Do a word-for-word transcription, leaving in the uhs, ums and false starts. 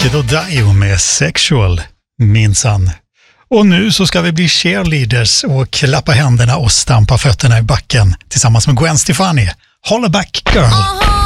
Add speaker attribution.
Speaker 1: Kiddo Dio med Sexual, minsann. Och nu så ska vi bli cheerleaders och klappa händerna och stampa fötterna i backen tillsammans med Gwen Stefani. Holla back girl!